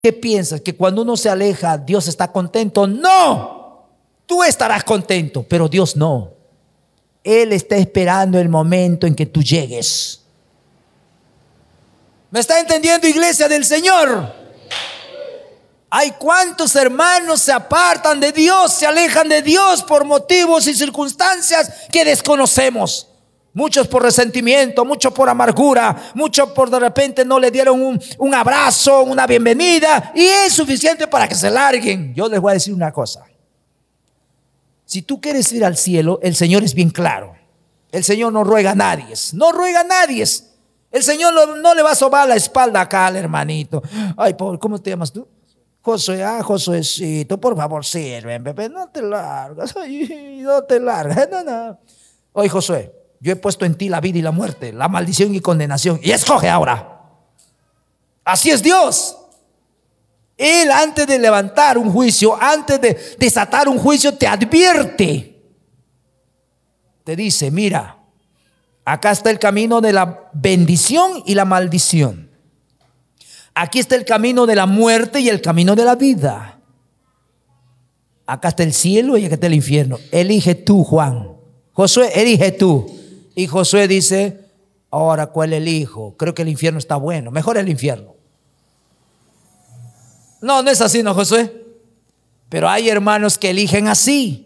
¿Qué piensas? ¿Que cuando uno se aleja, Dios está contento? No, tú estarás contento, pero Dios no. Él está esperando el momento en que tú llegues. ¿Me está entendiendo, iglesia del Señor? Hay cuántos hermanos se apartan de Dios, se alejan de Dios por motivos y circunstancias que desconocemos. Muchos por resentimiento, muchos por amargura, muchos por de repente no le dieron un abrazo, una bienvenida, y es suficiente para que se larguen. Yo les voy a decir una cosa. Si tú quieres ir al cielo, el Señor es bien claro. El Señor no ruega a nadie, no ruega a nadie. El Señor no le va a sobar la espalda acá al hermanito. Ay, pobre, ¿cómo te llamas tú? Josué, Josuecito, por favor, sirven, bebé, no te largas, ay, no te largas, no. Oye, Josué, yo he puesto en ti la vida y la muerte, la maldición y condenación, y escoge ahora. Así es Dios. Él, antes de levantar un juicio, antes de desatar un juicio, te advierte. Te dice, mira, acá está el camino de la bendición y la maldición. Aquí está el camino de la muerte y el camino de la vida. Acá está el cielo y acá está el infierno. Elige tú, Juan. Josué, elige tú. Y Josué dice, ahora, ¿cuál elijo? Creo que el infierno está bueno. Mejor el infierno. No, no es así, ¿no, Josué? Pero hay hermanos que eligen así.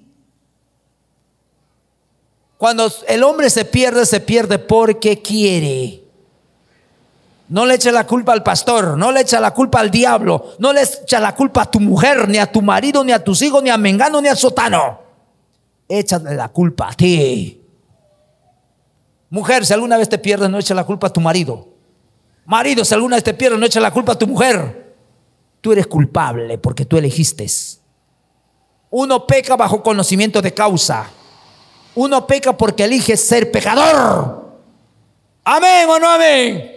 Cuando el hombre se pierde porque quiere. No le eche la culpa al pastor, no le eche la culpa al diablo, no le eche la culpa a tu mujer, ni a tu marido, ni a tus hijos, ni a Mengano, ni a Sotano. Échale la culpa a ti. Mujer, si alguna vez te pierdes, no eche la culpa a tu marido. Marido, si alguna vez te pierdes, no eche la culpa a tu mujer. Tú eres culpable porque tú elegiste. Uno peca bajo conocimiento de causa. Uno peca porque elige ser pecador. ¿Amén o no amén?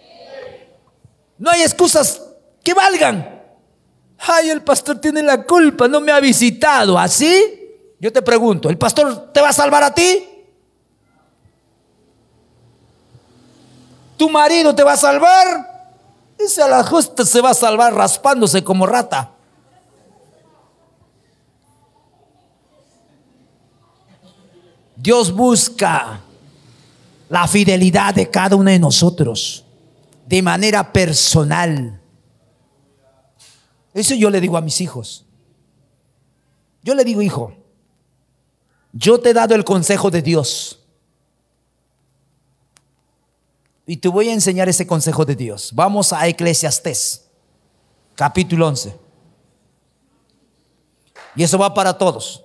No hay excusas que valgan. Ay, el pastor tiene la culpa, no me ha visitado. ¿Así? Yo te pregunto, ¿el pastor te va a salvar a ti? ¿Tu marido te va a salvar? Ese a la justa se va a salvar raspándose como rata. Dios busca la fidelidad de cada uno de nosotros de manera personal. Eso yo le digo a mis hijos. Yo le digo, hijo, yo te he dado el consejo de Dios y te voy a enseñar ese consejo de Dios. Vamos a Eclesiastés, capítulo 11. Y eso va para todos.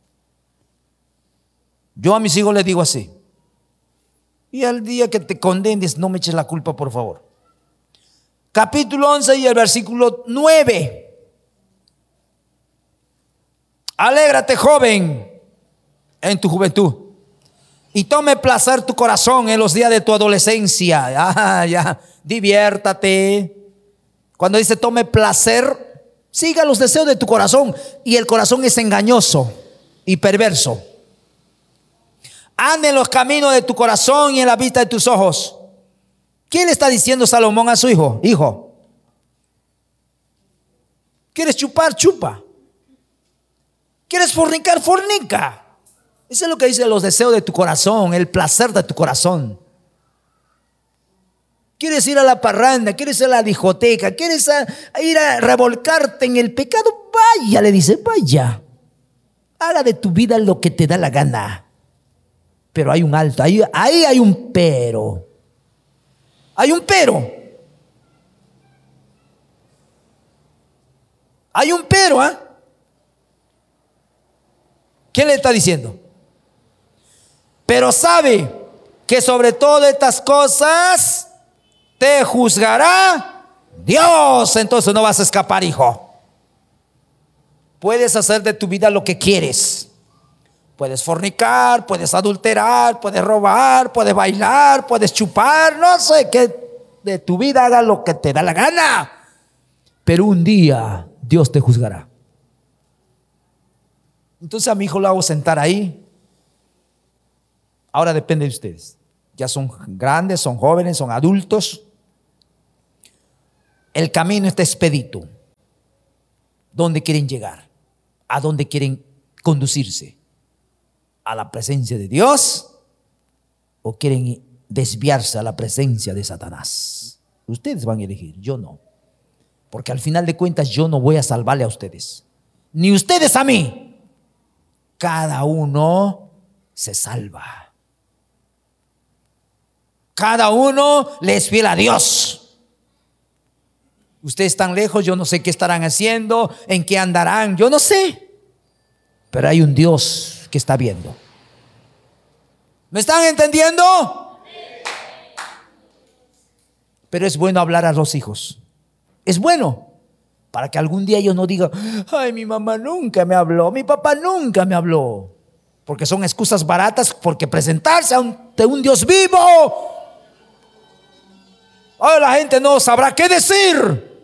Yo a mis hijos les digo así. Y al día que te condenes, no me eches la culpa, por favor. Capítulo 11 y el versículo 9. Alégrate, joven, en tu juventud, y tome placer tu corazón en los días de tu adolescencia. Ya, diviértate. Cuando dice tome placer, siga los deseos de tu corazón. Y el corazón es engañoso y perverso. Anda en los caminos de tu corazón y en la vista de tus ojos. ¿Qué le está diciendo Salomón a su hijo? Hijo, ¿quieres chupar? Chupa. ¿Quieres fornicar? Fornica. Eso es lo que dice los deseos de tu corazón, el placer de tu corazón. ¿Quieres ir a la parranda? ¿Quieres ir a la discoteca? ¿Quieres ir a revolcarte en el pecado? Vaya, le dice, vaya. Haga de tu vida lo que te da la gana. Pero hay un alto, ahí hay un pero. Hay un pero. Hay un pero, ¿eh? ¿Qué le está diciendo? Pero sabe que sobre todas estas cosas te juzgará Dios. Entonces no vas a escapar, hijo. Puedes hacer de tu vida lo que quieres. Puedes fornicar, puedes adulterar, puedes robar, puedes bailar, puedes chupar, no sé qué. De tu vida haga lo que te da la gana. Pero un día Dios te juzgará. Entonces a mi hijo lo hago sentar ahí. Ahora depende de ustedes. Ya son grandes, son jóvenes, son adultos. El camino está expedito. ¿Dónde quieren llegar? ¿A dónde quieren conducirse? ¿A la presencia de Dios? ¿O quieren desviarse a la presencia de Satanás? Ustedes van a elegir, yo no. Porque al final de cuentas yo no voy a salvarle a ustedes, ni ustedes a mí. Cada uno se salva. Cada uno le es fiel a Dios. Ustedes están lejos, yo no sé qué estarán haciendo, en qué andarán, yo no sé. Pero hay un Dios que está viendo. ¿Me están entendiendo? Pero es bueno hablar a los hijos. Es bueno para que algún día ellos no digan: ay, mi mamá nunca me habló, mi papá nunca me habló. Porque son excusas baratas, porque presentarse ante un Dios vivo, ahora la gente no sabrá qué decir.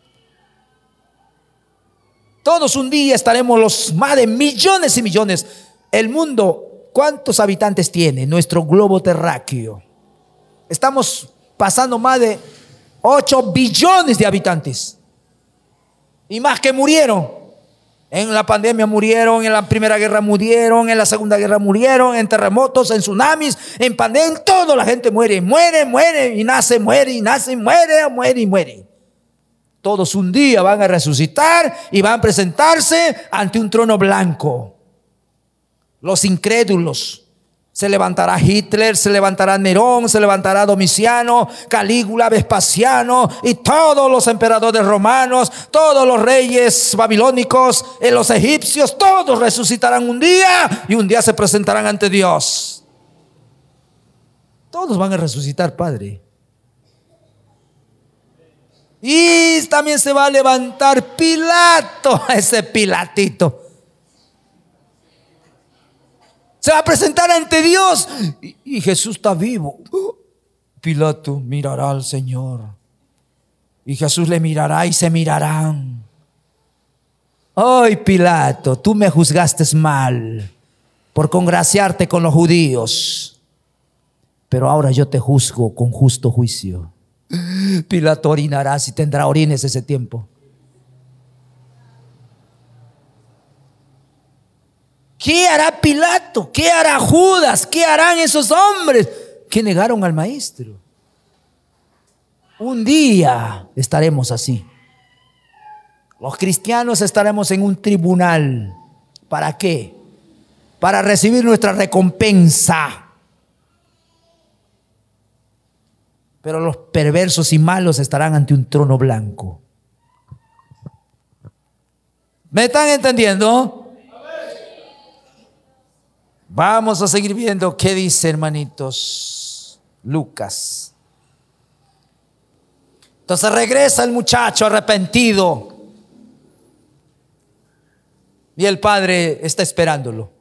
Todos un día estaremos los más de millones y millones. El mundo, ¿cuántos habitantes tiene nuestro globo terráqueo? Estamos pasando más de 8 billones de habitantes. Y más que murieron. En la pandemia murieron, en la Primera Guerra murieron, en la Segunda Guerra murieron, en terremotos, en tsunamis, en pandemia, en todo la gente muere, y nace, muere, y nace, muere, y muere. Todos un día van a resucitar y van a presentarse ante un trono blanco. Los incrédulos. Se levantará Hitler, se levantará Nerón, se levantará Domiciano, Calígula, Vespasiano y todos los emperadores romanos, todos los reyes babilónicos, los egipcios, todos resucitarán un día y un día se presentarán ante Dios. Todos van a resucitar, Padre. Y también se va a levantar Pilato, ese Pilatito. Se va a presentar ante Dios y Jesús está vivo. Pilato mirará al Señor y Jesús le mirará y se mirarán. Ay, Pilato, tú me juzgaste mal por congraciarte con los judíos, pero ahora yo te juzgo con justo juicio. Pilato orinará, si tendrá orines ese tiempo. ¿Qué hará Pilato? ¿Qué hará Judas? ¿Qué harán esos hombres que negaron al Maestro? Un día estaremos así. Los cristianos estaremos en un tribunal. ¿Para qué? Para recibir nuestra recompensa. Pero los perversos y malos estarán ante un trono blanco. ¿Me están entendiendo? Vamos a seguir viendo qué dice, hermanitos, Lucas. Entonces regresa el muchacho arrepentido y el padre está esperándolo.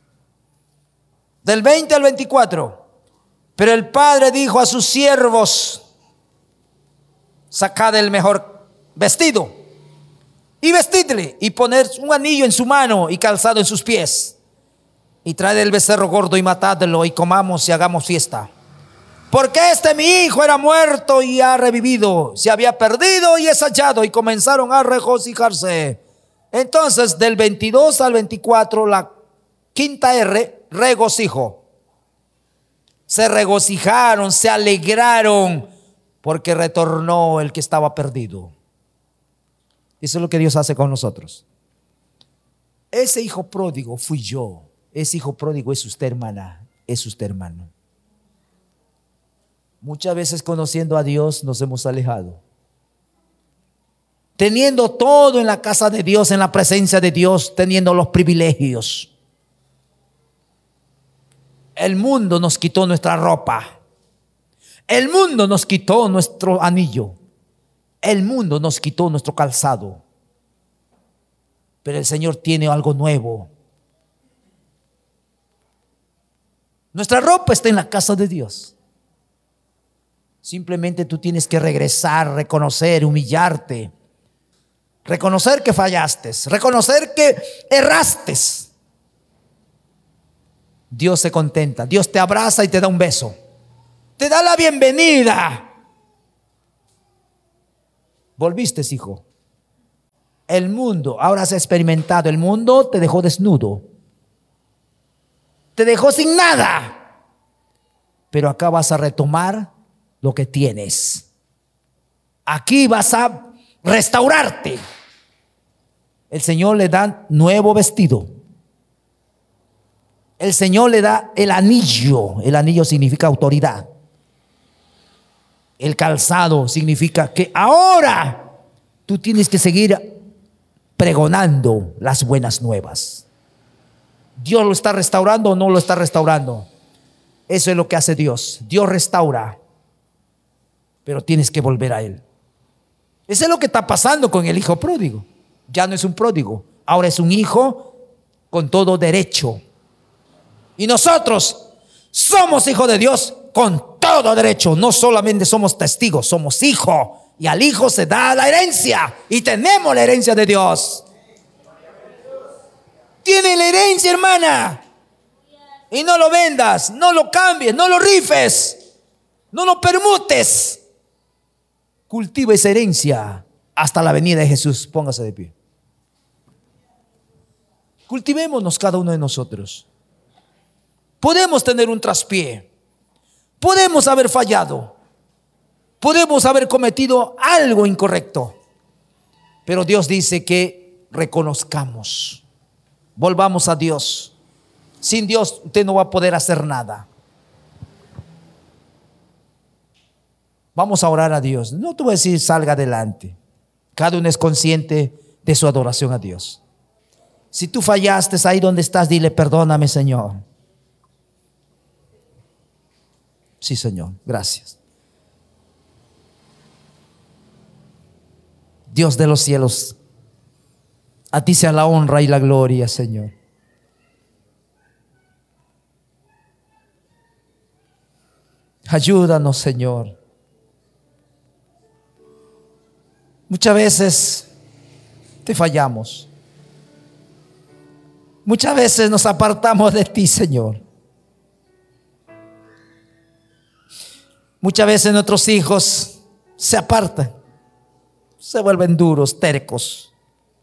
Del 20 al 24. Pero el padre dijo a sus siervos: sacad el mejor vestido y vestidle, y poned un anillo en su mano y calzado en sus pies, y traed el becerro gordo y matadlo, y comamos y hagamos fiesta. Porque mi hijo era muerto y ha revivido, se había perdido y es hallado. Y comenzaron a regocijarse. Entonces del 22 al 24, la quinta R, regocijo. Se regocijaron, se alegraron, porque retornó el que estaba perdido. Eso es lo que Dios hace con nosotros. Ese hijo pródigo fui yo. Ese hijo pródigo es usted, hermana, es usted, hermano. Muchas veces conociendo a Dios nos hemos alejado. Teniendo todo en la casa de Dios, en la presencia de Dios, teniendo los privilegios. El mundo nos quitó nuestra ropa. El mundo nos quitó nuestro anillo. El mundo nos quitó nuestro calzado. Pero el Señor tiene algo nuevo. Nuestra ropa está en la casa de Dios. Simplemente tú tienes que regresar, reconocer, humillarte, reconocer que fallaste, reconocer que erraste. Dios se contenta, Dios te abraza y te da un beso, te da la bienvenida. Volviste, hijo. El mundo, ahora has experimentado, el mundo te dejó desnudo, te dejó sin nada, pero acá vas a retomar lo que tienes. Aquí vas a restaurarte. El Señor le da nuevo vestido. El Señor le da el anillo. El anillo significa autoridad. El calzado significa que ahora tú tienes que seguir pregonando las buenas nuevas. ¿Dios lo está restaurando o no lo está restaurando? Eso es lo que hace Dios. Dios restaura, pero tienes que volver a Él. Eso es lo que está pasando con el hijo pródigo. Ya no es un pródigo, ahora es un hijo con todo derecho. Y nosotros somos hijos de Dios con todo derecho. No solamente somos testigos, somos hijos. Y al hijo se da la herencia. Y tenemos la herencia de Dios. Tiene la herencia, hermana. Y no lo vendas, no lo cambies, no lo rifes, no lo permutes. Cultiva esa herencia hasta la venida de Jesús. Póngase de pie. Cultivémonos cada uno de nosotros. Podemos tener un traspié. Podemos haber fallado. Podemos haber cometido algo incorrecto. Pero Dios dice que reconozcamos. Volvamos a Dios. Sin Dios usted no va a poder hacer nada. Vamos a orar a Dios. No te voy a decir salga adelante. Cada uno es consciente de su adoración a Dios. Si tú fallaste ahí donde estás, dile perdóname, Señor. Sí, Señor, gracias. Dios de los cielos, a ti sea la honra y la gloria, Señor. Ayúdanos, Señor. Muchas veces te fallamos. Muchas veces nos apartamos de ti, Señor. Muchas veces nuestros hijos se apartan, se vuelven duros, tercos.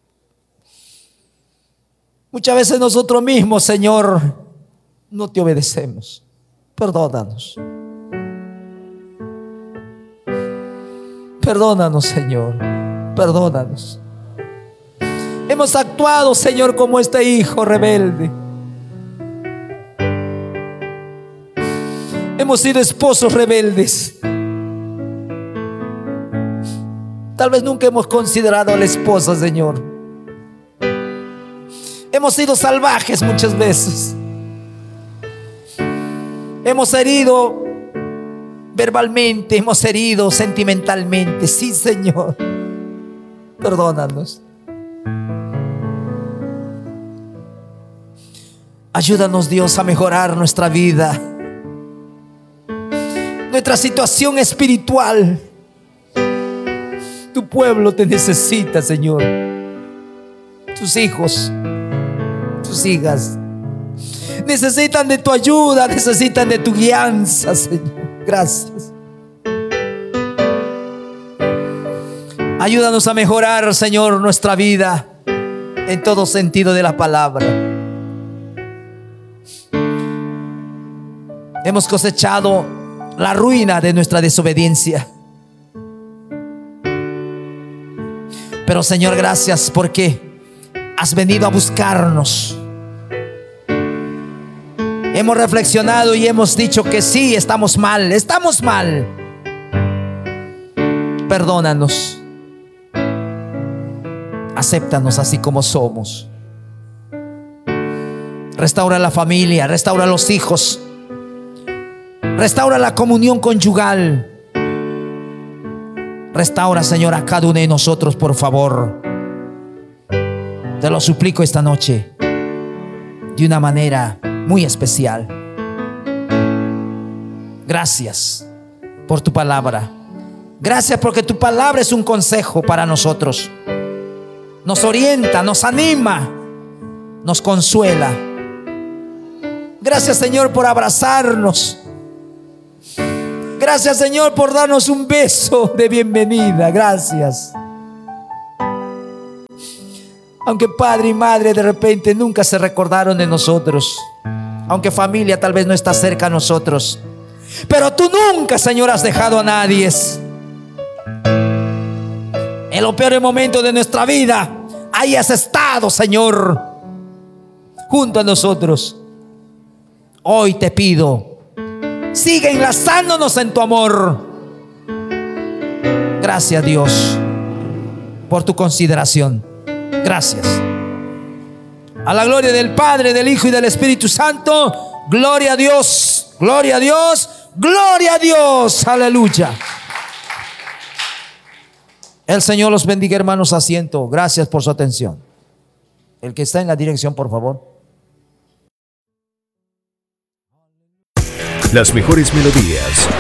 Muchas veces nosotros mismos, Señor, no te obedecemos. Perdónanos. Perdónanos, Señor. Perdónanos. Hemos actuado, Señor, como este hijo rebelde. Hemos sido esposos rebeldes. Tal vez nunca hemos considerado a la esposa, Señor. Hemos sido salvajes muchas veces. Hemos herido verbalmente, hemos herido sentimentalmente. Sí, Señor. Perdónanos. Ayúdanos, Dios, a mejorar nuestra vida, nuestra situación espiritual. Tu pueblo te necesita, Señor. Tus hijos, tus hijas necesitan de tu ayuda, necesitan de tu guianza, Señor. Gracias. Ayúdanos a mejorar, Señor, nuestra vida en todo sentido de la palabra. Hemos cosechado la ruina de nuestra desobediencia. Pero, Señor, gracias porque has venido a buscarnos. Hemos reflexionado y hemos dicho que sí, estamos mal. Estamos mal. Perdónanos. Acéptanos así como somos. Restaura la familia, restaura los hijos, restaura la comunión conyugal. Restaura, Señor, a cada uno de nosotros, por favor. Te lo suplico esta noche de una manera muy especial. Gracias por tu palabra. Gracias porque tu palabra es un consejo para nosotros. Nos orienta, nos anima, nos consuela. Gracias, Señor, por abrazarnos. Gracias, Señor, por darnos un beso de bienvenida. Gracias. Aunque padre y madre de repente nunca se recordaron de nosotros, aunque familia tal vez no está cerca a nosotros, pero tú nunca, Señor, has dejado a nadie. En los peores momentos de nuestra vida, ahí has estado, Señor, junto a nosotros. Hoy te pido, sigue enlazándonos en tu amor. Gracias, Dios, por tu consideración. Gracias. A la gloria del Padre, del Hijo y del Espíritu Santo. Gloria a Dios, gloria a Dios, gloria a Dios. Aleluya. El Señor los bendiga, hermanos. Asiento. Gracias por su atención. El que está en la dirección, por favor. Las mejores melodías,